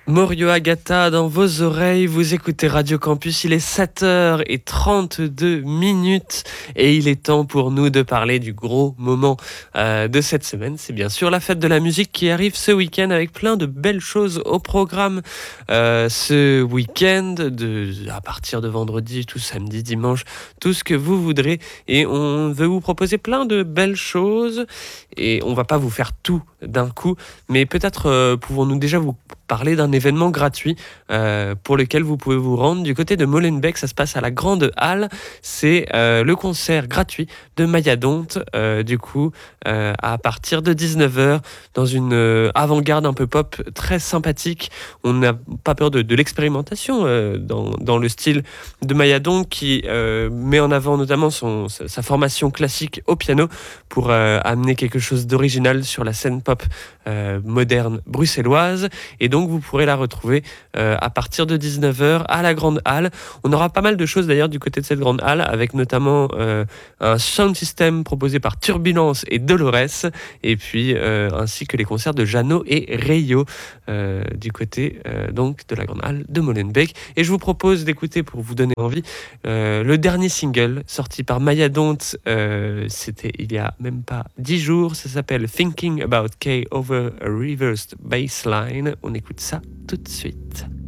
Morio Agata dans vos oreilles, vous écoutez Radio Campus, il est 7h32 et il est temps pour nous de parler du gros moment de cette semaine. C'est bien sûr la fête de la musique qui arrive ce week-end avec plein de belles choses au programme ce week-end, à partir de vendredi, tout samedi, dimanche, tout ce que vous voudrez. Et on veut vous proposer plein de belles choses et on va pas vous faire tout d'un coup, mais peut-être pouvons-nous déjà vous parler d'un événement gratuit pour lequel vous pouvez vous rendre du côté de Molenbeek. Ça se passe à la Grande Halle. C'est le concert gratuit de Mayadonte, à partir de 19h, dans une avant-garde un peu pop très sympathique. On n'a pas peur de l'expérimentation dans le style de Mayadonte qui met en avant notamment sa formation classique au piano pour amener quelque chose d'original sur la scène pop moderne bruxelloise. Et donc vous pourrez la retrouver à partir de 19h à la Grande Halle. On aura pas mal de choses d'ailleurs du côté de cette Grande Halle, avec notamment un sound system proposé par Turbulence et Dolores, et puis ainsi que les concerts de Jeannot et Rayo du côté donc de la Grande Halle de Molenbeek. Et je vous propose d'écouter, pour vous donner envie, le dernier single sorti par Mayadonte, c'était il y a même pas 10 jours. Ça s'appelle Thinking About K Over a Reversed Bassline. On écoute ça tout de suite.